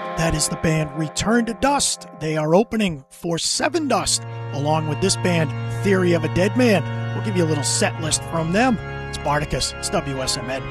That is the band Return to Dust. They are opening for Seven Dust, along with this band, Theory of a Dead Man. We'll give you a little set list from them. It's Spartacus. It's WSMN.